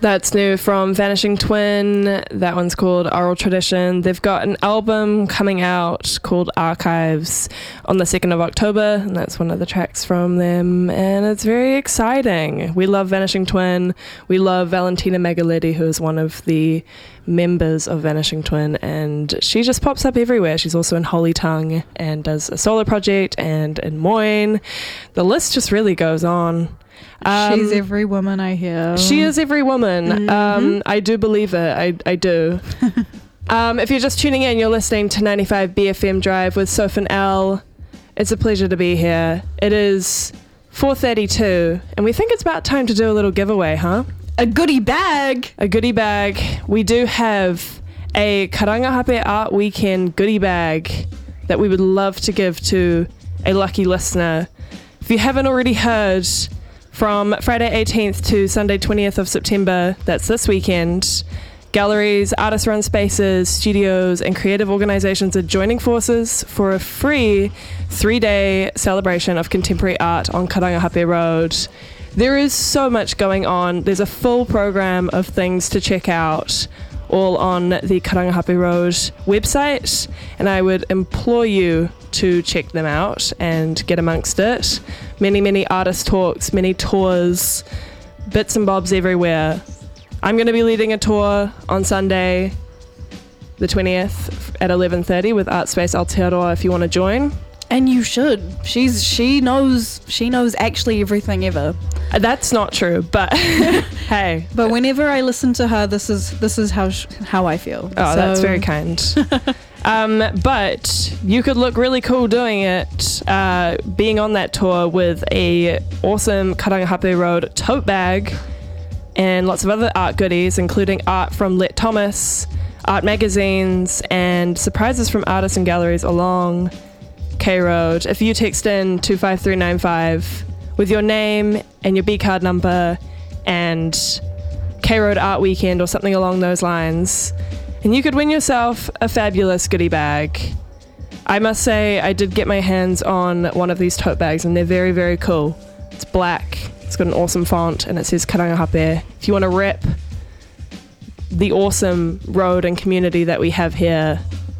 That's new from Vanishing Twin. That one's called Oral Tradition. They've got an album coming out called Archives on the 2nd of October, and that's one of the tracks from them, and it's very exciting. We love Vanishing Twin. We love Valentina Megaletti, who is one of the members of Vanishing Twin, and she just pops up everywhere. She's also in Holy Tongue and does a solo project, and in Moyne. The list just really goes on. She's every woman I hear. She is every woman. Mm-hmm. I do believe it. I do. If you're just tuning in, you're listening to 95 BFM Drive with Soph and Elle. It's a pleasure to be here. It is 4:32, and we think it's about time to do a little giveaway, huh? A goodie bag. A goodie bag. We do have a Karangahape Art Weekend goodie bag that we would love to give to a lucky listener. If you haven't already heard, from Friday 18th to Sunday 20th of September, that's this weekend, galleries, artist-run spaces, studios, and creative organizations are joining forces for a free 3-day celebration of contemporary art on Karangahape Road. There is so much going on. There's a full program of things to check out, all on the Karangahape Road website, and I would implore you to check them out and get amongst it. Many artist talks, many tours, bits and bobs everywhere. I'm going to be leading a tour on Sunday, the 20th at 11:30 with Art Space Aotearoa if you want to join. And you should. She knows actually everything ever. That's not true, but hey. But whenever I listen to her, this is how I feel. Oh, so. That's very kind. But you could look really cool doing it, being on that tour with a awesome Karangahape Road tote bag and lots of other art goodies, including art from Let Thomas, art magazines, and surprises from artists and galleries along K Road. If you text in 25395 with your name and your B card number and K Road Art Weekend or something along those lines, and you could win yourself a fabulous goodie bag. I must say, I did get my hands on one of these tote bags, and they're very, very cool. It's black, it's got an awesome font, and it says Karangahape. If you want to rep the awesome road and community that we have here,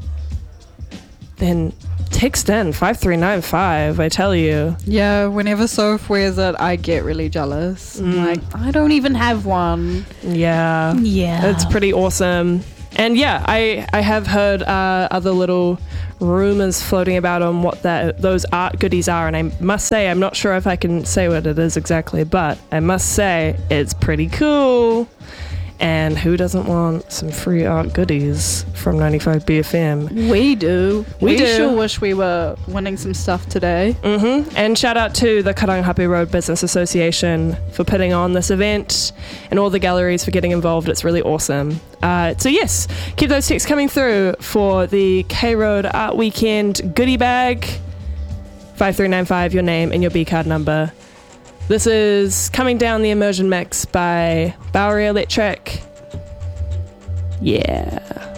then text in 5395, I tell you. Yeah, whenever Soph wears it, I get really jealous. I'm like, I don't even have one. Yeah. It's pretty awesome. And yeah, I have heard other little rumors floating about on what those art goodies are, and I must say, I'm not sure if I can say what it is exactly, but I must say it's pretty cool. And who doesn't want some free art goodies from 95 BFM? We do. We do. Sure wish we were winning some stuff today. Mm-hmm. And shout out to the Karangahape Road Business Association for putting on this event, and all the galleries for getting involved. It's really awesome. So yes, keep those texts coming through for the K Road Art Weekend goodie bag. 5395, your name and your B card number. This is Coming Down the Immersion Mix by Bowery Electric. Yeah.